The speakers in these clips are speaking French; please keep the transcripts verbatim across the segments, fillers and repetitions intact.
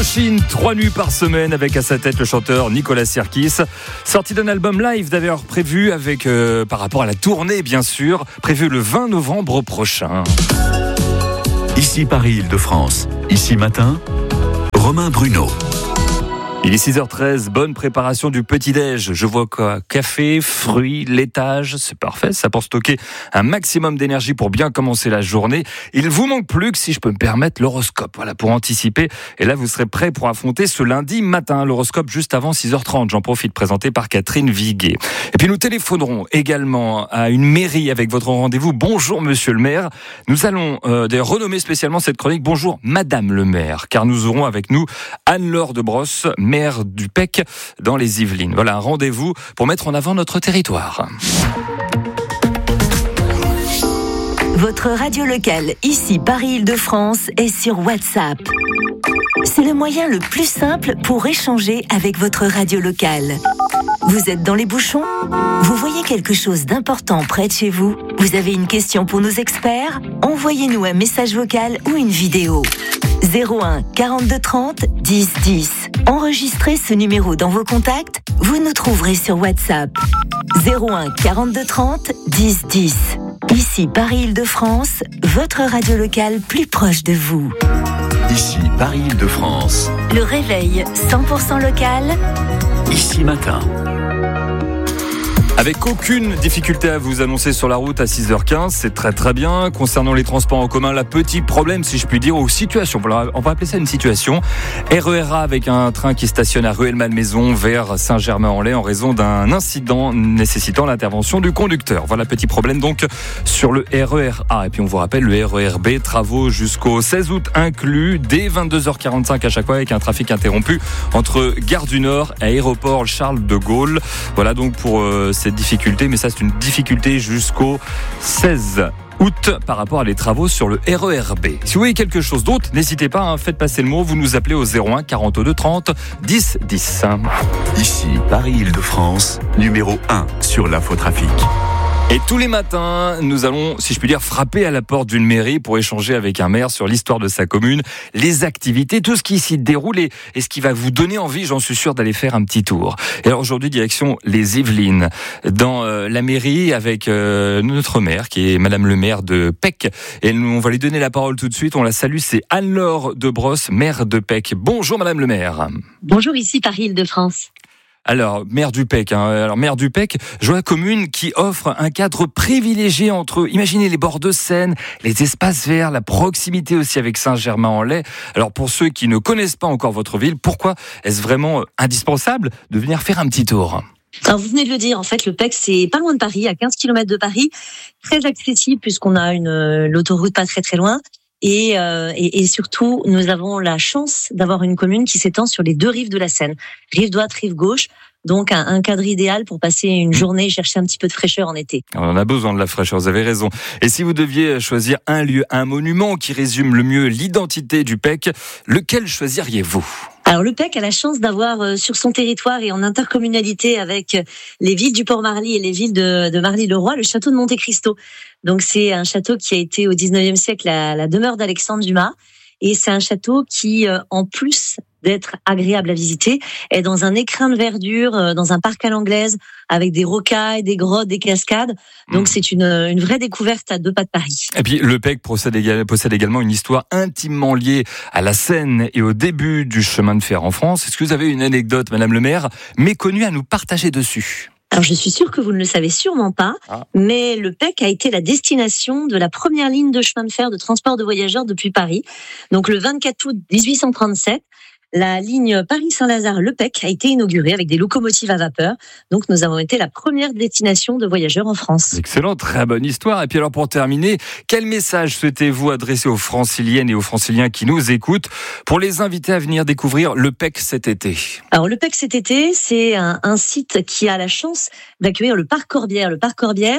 Indochine, trois nuits par semaine avec à sa tête le chanteur Nicolas Sirkis. Sortie d'un album live d'ailleurs prévu avec, euh, par rapport à la tournée bien sûr, prévu le vingt novembre prochain. Ici Paris-Île-de-France, ici matin, Romain Bruno. Il est six heures treize, bonne préparation du petit-déj. Je vois quoi ? Café, fruits, laitage, c'est parfait. Ça pour stocker un maximum d'énergie pour bien commencer la journée. Il vous manque plus que, si je peux me permettre, l'horoscope. Voilà, pour anticiper. Et là, vous serez prêt pour affronter ce lundi matin. L'horoscope juste avant six heures trente. J'en profite, présenté par Catherine Viguet. Et puis nous téléphonerons également à une mairie avec votre rendez-vous. Bonjour Monsieur le maire. Nous allons euh, d'ailleurs renommer spécialement cette chronique Bonjour Madame le maire, car nous aurons avec nous Anne-Laure de Brosse, maire du Pec dans les Yvelines. Voilà un rendez-vous pour mettre en avant notre territoire. Votre radio locale, ici Paris-Île-de-France, est sur WhatsApp. C'est le moyen le plus simple pour échanger avec votre radio locale. Vous êtes dans les bouchons ? Vous voyez quelque chose d'important près de chez vous ? Vous avez une question pour nos experts ? Envoyez-nous un message vocal ou une vidéo. zéro un quarante-deux trente dix dix. Enregistrez ce numéro dans vos contacts, vous nous trouverez sur WhatsApp. zéro un quarante-deux trente dix dix. Ici Paris-Île-de-France, votre radio locale plus proche de vous. Ici Paris-Île-de-France. Le réveil cent pour cent local. Ici matin. Avec aucune difficulté à vous annoncer sur la route à six heures quinze, c'est très très bien. Concernant les transports en commun, la petit problème, si je puis dire, ou situation, on va appeler ça une situation. R E R A avec un train qui stationne à Rueil-Malmaison vers Saint-Germain-en-Laye en raison d'un incident nécessitant l'intervention du conducteur. Voilà, petit problème donc sur le R E R A. Et puis on vous rappelle, le R E R B, travaux jusqu'au seize août inclus, dès vingt-deux heures quarante-cinq à chaque fois avec un trafic interrompu entre Gare du Nord et aéroport Charles de Gaulle. Voilà donc pour euh, cette difficulté, mais ça c'est une difficulté jusqu'au seize août par rapport à les travaux sur le R E R B. Si vous voyez quelque chose d'autre, n'hésitez pas, hein, faites passer le mot, vous nous appelez au zéro un quarante-deux trente dix dix. Ici Paris-Île-de-France, numéro un sur l'infotrafic. Et tous les matins, nous allons, si je puis dire, frapper à la porte d'une mairie pour échanger avec un maire sur l'histoire de sa commune, les activités, tout ce qui s'y déroule et, et ce qui va vous donner envie, j'en suis sûr, d'aller faire un petit tour. Et alors aujourd'hui, direction les Yvelines, dans euh, la mairie avec euh, notre maire, qui est Madame le maire de Pec. Et nous, on va lui donner la parole tout de suite. On la salue, c'est Anne-Laure de Brosse, maire de Pec. Bonjour Madame le maire. Bonjour, ici Paris-Île-de-France. Alors, maire du Pec, hein. Alors maire du Pec, je vois la commune qui offre un cadre privilégié entre, imaginez les bords de Seine, les espaces verts, la proximité aussi avec Saint-Germain-en-Laye. Alors pour ceux qui ne connaissent pas encore votre ville, pourquoi est-ce vraiment indispensable de venir faire un petit tour ? Alors vous venez de le dire, en fait, le Pec, c'est pas loin de Paris, à quinze kilomètres de Paris, très accessible puisqu'on a une l'autoroute pas très très loin. Et, euh, et, et surtout, nous avons la chance d'avoir une commune qui s'étend sur les deux rives de la Seine, rive droite, rive gauche. Donc un, un cadre idéal pour passer une journée et chercher un petit peu de fraîcheur en été. On en a besoin de la fraîcheur, vous avez raison. Et si vous deviez choisir un lieu, un monument qui résume le mieux l'identité du Pec, lequel choisiriez-vous ? Alors le Pec a la chance d'avoir euh, sur son territoire et en intercommunalité avec les villes du Port-Marly et les villes de, de Marly-le-Roi, le château de Monte Cristo. Donc c'est un château qui a été au dix-neuvième siècle la, la demeure d'Alexandre Dumas. Et c'est un château qui, euh, en plus d'être agréable à visiter, est dans un écrin de verdure, euh, dans un parc à l'anglaise, avec des rocailles, des grottes, des cascades. Donc mmh. c'est une, une vraie découverte à deux pas de Paris. Et puis le Pec possède, égal, possède également une histoire intimement liée à la Seine et au début du chemin de fer en France. Est-ce que vous avez une anecdote, Madame le maire, méconnue à nous partager dessus ? Alors je suis sûre que vous ne le savez sûrement pas, ah. mais le Pec a été la destination de la première ligne de chemin de fer de transport de voyageurs depuis Paris. Donc le vingt-quatre août dix-huit cent trente-sept, la ligne Paris-Saint-Lazare-Le Pec a été inaugurée avec des locomotives à vapeur. Donc nous avons été la première destination de voyageurs en France. Excellent, très bonne histoire. Et puis alors pour terminer, quel message souhaitez-vous adresser aux Franciliennes et aux Franciliens qui nous écoutent pour les inviter à venir découvrir le Pec cet été ? Alors le Pec cet été, c'est un, un site qui a la chance d'accueillir le parc Corbière. Le parc Corbière,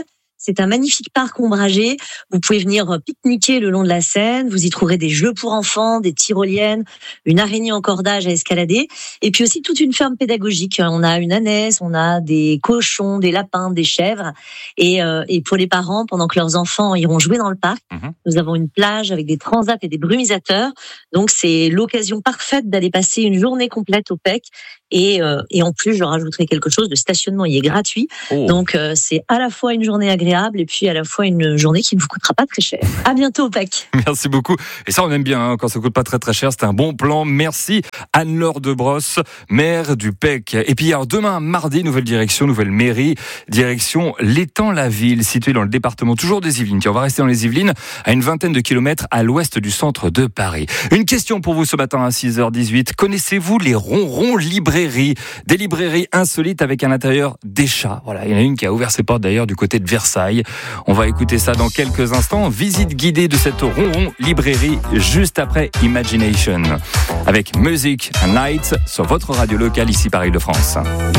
C'est un magnifique parc ombragé. Vous pouvez venir pique-niquer le long de la Seine. Vous y trouverez des jeux pour enfants, des tyroliennes, une araignée en cordage à escalader. Et puis aussi toute une ferme pédagogique. On a une ânesse, on a des cochons, des lapins, des chèvres. Et, euh, et pour les parents, pendant que leurs enfants iront jouer dans le parc, mmh. nous avons une plage avec des transats et des brumisateurs. Donc c'est l'occasion parfaite d'aller passer une journée complète au P E C. Et, euh, et en plus, je rajouterai quelque chose, le stationnement y est gratuit. Oh. Donc euh, c'est à la fois une journée agréable et puis à la fois une journée qui ne vous coûtera pas très cher. À bientôt au P E C. Merci beaucoup. Et ça, on aime bien hein, quand ça coûte pas très très cher. C'était un bon plan. Merci Anne-Laure Debrosse, maire du P E C. Et puis alors, demain, mardi, nouvelle direction, nouvelle mairie, direction l'Étang-la-Ville, située dans le département toujours des Yvelines. Tiens, on va rester dans les Yvelines, à une vingtaine de kilomètres à l'ouest du centre de Paris. Une question pour vous ce matin à six heures dix-huit. Connaissez-vous les ronrons librairies? Des librairies insolites avec à l'intérieur des chats. Voilà, il y en a une qui a ouvert ses portes d'ailleurs du côté de Versailles. On va écouter ça dans quelques instants. Visite guidée de cette ronron librairie juste après Imagination. Avec Music and Night sur votre radio locale ici Paris-de-France.